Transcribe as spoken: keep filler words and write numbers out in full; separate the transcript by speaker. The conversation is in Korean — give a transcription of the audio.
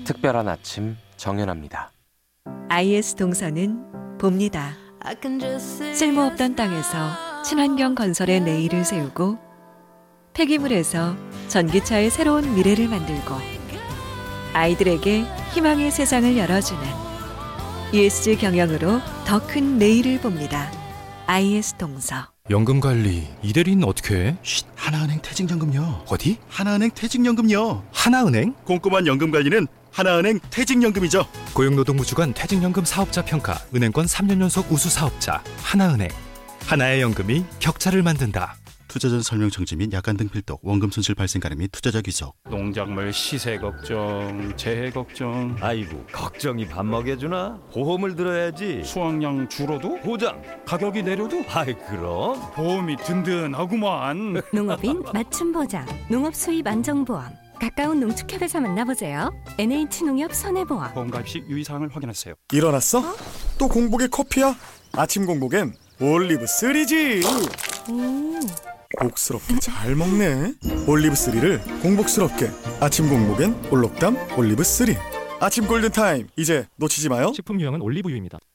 Speaker 1: 특별한 아침 정연합니다.
Speaker 2: 아이에스 동서는 봅니다. 쓸모없던 땅에서 친환경 건설의 내일을 세우고 폐기물에서 전기차의 새로운 미래를 만들고 아이들에게 희망의 세상을 열어주는 이에스지 경영으로 더 큰 내일을 봅니다. 아이에스 동서.
Speaker 3: 연금관리 이대리는 어떻게 해?
Speaker 4: 쉿, 하나은행 퇴직연금요.
Speaker 3: 어디?
Speaker 4: 하나은행 퇴직연금요.
Speaker 3: 하나은행?
Speaker 4: 꼼꼼한 연금관리는 하나은행 퇴직연금이죠.
Speaker 3: 고용노동부주관 퇴직연금 사업자 평가 은행권 삼 년 연속 우수 사업자 하나은행. 하나의 연금이 격차를 만든다.
Speaker 4: 투자 전 설명 정지 및 약관 등 필독, 원금 손실 발생 가능 및 투자자 귀속.
Speaker 5: 농작물 시세 걱정, 재해 걱정.
Speaker 6: 아이고, 걱정이 밥 먹여주나? 보험을 들어야지.
Speaker 5: 수확량 줄어도
Speaker 6: 보장.
Speaker 5: 가격이 내려도
Speaker 6: 아이 그럼
Speaker 5: 보험이 든든하구만.
Speaker 7: 농업인 맞춤 보장, 농업 수입 안정보험. 가까운 농축협에서 만나보세요. 엔에이치농협 손해보험.
Speaker 5: 보험 가입 시 유의사항을 확인하세요.
Speaker 8: 일어났어? 또 공복에 커피야? 아침 공복엔 올리브 쓰리지.
Speaker 7: 오.
Speaker 8: 복스럽게 잘 먹네. 올리브 쓰리를 공복스럽게. 아침 공복엔 올록담 올리브 쓰리. 아침 골든타임 이제 놓치지 마요.
Speaker 3: 식품 유형은 올리브유입니다.